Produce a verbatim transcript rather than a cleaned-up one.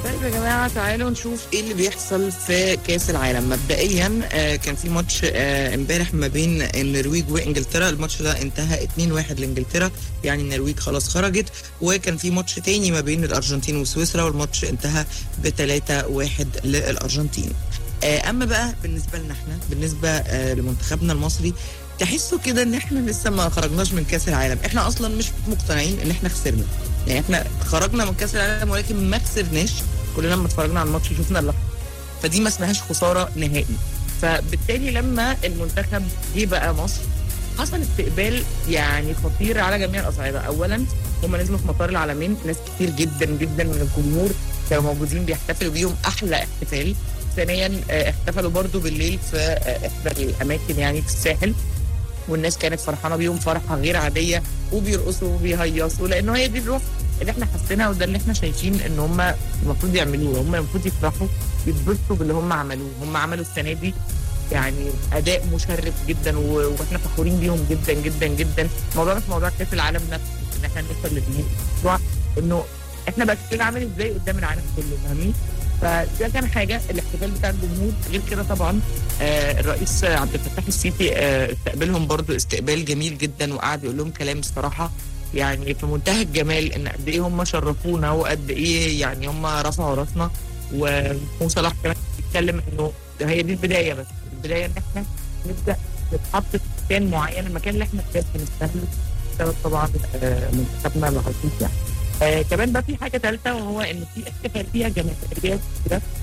طيب يا جماعة تعالوا نشوف ايه اللي بيحصل في كأس العالم. مبدئيا آه كان في ماتش آه امبارح ما بين النرويج وانجلترا. الماتش ده انتهى اتنين واحد لانجلترا، يعني النرويج خلاص خرجت. وكان في ماتش تاني ما بين الارجنتين وسويسرا، والماتش انتهى ب تلاتة واحد للارجنتين. آه اما بقى بالنسبة لنا احنا، بالنسبة آه لمنتخبنا المصري، تحسوا كده ان احنا لسه ما خرجناش من كأس العالم. احنا اصلا مش مقتنعين ان احنا خسرنا، يعني احنا خرجنا من كأس العالم ولكن ما خسرناش. كلنا لما اتفرجنا على الماتش شفنا اللحظه، فدي ما اسمهاش خساره نهائي. فبالتالي لما المنتخب جه بقى مصر، حصل استقبال يعني خطير على جميع الاصعده. اولا هم نزلوا في مطار العالمين، ناس كتير جدا جدا من الجمهور كانوا موجودين بيحتفلوا بيهم احلى احتفال. ثانيا آه، احتفلوا برضو بالليل في آه، احدى الاماكن يعني في الساحل، والناس كانت فرحانه بيهم فرحه غير عاديه، وبيرقصوا وبيهيصوا، لانه هي دي الروح اللي احنا حاسينها، وده اللي احنا شايفين ان هم المفروض يعملوه. هم المفروض يفرحوا يتبسطوا باللي هم عملوه. هم عملوا السنه دي يعني اداء مشرف جدا، و- واحنا فخورين بيهم جدا جدا جدا. الموضوع مش موضوع كاس العالم نفسه ان احنا نوصل للنهائي، الموضوع انه احنا بقى شكلنا عامل ازاي قدام العالم كله، فاهمين؟ فده كان حاجه الاحتفال بتاع الجمهور. غير كده طبعا آه الرئيس عبد الفتاح السيسي آه استقبلهم برضو استقبال جميل جدا، وقعد يقول لهم كلام الصراحه يعني في منتهى الجمال، ان قد ايه هم شرفونا وقد ايه يعني هم رفعوا راسنا. ومو صلاح كمان بيتكلم انه ده هي دي البدايه، بس البدايه ان احنا نبدا نتحط في مكان معين، المكان اللي احنا بجد بنستاهله بسبب طبعا آه منتخبنا العظيم يعني. آه كمان بقى في حاجه ثالثه، وهو ان في احتفاليه جماهيريه كده